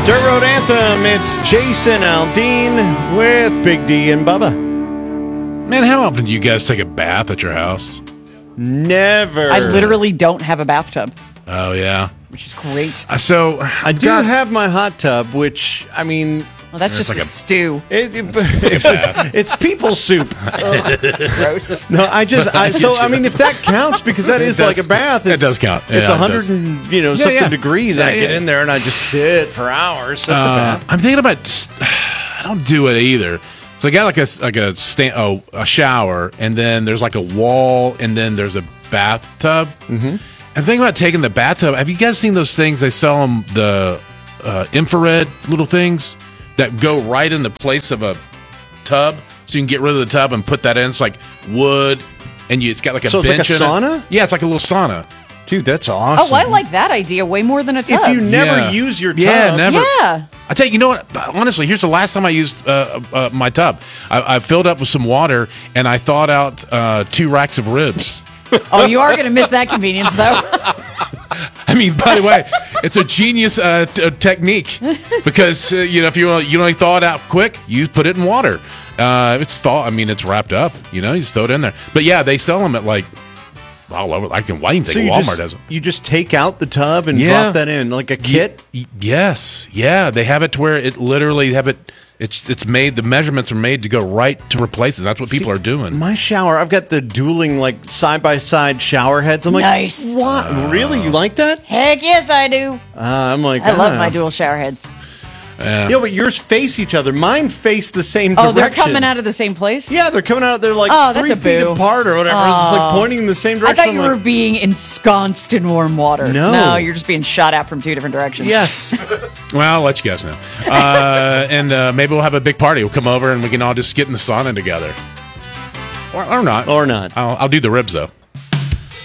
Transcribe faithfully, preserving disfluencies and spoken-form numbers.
Dirt Road Anthem, it's Jason Aldean with Big D and Bubba. Man, how often do you guys take a bath at your house? Never. I literally don't have a bathtub, Oh, yeah. which is great. Uh, so, I do got- have my hot tub, which, I mean... Well, that's It's just like a a- stew. It, it- it's, it's people soup. Gross. No, I just... I, so, I mean, if that counts, because that is does- like a bath. it It's, does count. It's Yeah, a it hundred does. and, you know, Yeah, something yeah. degrees. Yeah, I get yeah. in there and I just sit for hours. That's a Uh, bath. I'm thinking about. I don't do it either. So I got like a like a stand, oh, a shower, and then there's like a wall, and then there's a bathtub. Mm-hmm. I'm thinking about taking the bathtub. Have you guys seen those things? They sell them the uh, infrared little things that go right in the place of a tub, so you can get rid of the tub and put that in. It's like wood, and you, it's got like a So it's like bench a in it. sauna? Yeah, it's like a little sauna. Dude, that's awesome. Oh, I like that idea way more than a tub. If you never Yeah. use your tub... Yeah, never. Yeah. I tell you, you know what? Honestly, here's the last time I used uh, uh, my tub. I, I filled up with some water and I thawed out uh, two racks of ribs. Oh, you are going to miss that convenience, though. I mean, by the way, it's a genius uh, t- uh, technique because uh, you know if you want you want to thaw it out quick, you put it in water. Uh, it's thaw. I mean, it's wrapped up. You know, you just throw it in there. But yeah, they sell them at like all over. I can. Why even So think you Walmart just, does it? you just take out the tub and Yeah. drop that in like a kit? Y- yes, yeah, they have it to where it literally have it. It's it's made. The measurements are made to go right to replace it. That's what people See, are doing. My shower, I've got the dueling like side by side shower heads. I'm like, Nice. What? really? You like that? Heck yes, I do. Uh, I'm like, I love ah. my dual shower heads. Yeah, but yours face each other. Mine face the same Oh, direction. they're coming out of the same place? Yeah, they're coming out. They're like Oh, that's three a feet boo. apart or whatever. It's like pointing in the same I direction. thought you I'm were like, being ensconced in warm water. No. No, you're just being shot at from two different directions. yes. Well, I'll let you guys know, uh, and uh, maybe we'll have a big party. We'll come over and we can all just get in the sauna together, or, or not, Or not. I'll, I'll do the ribs though.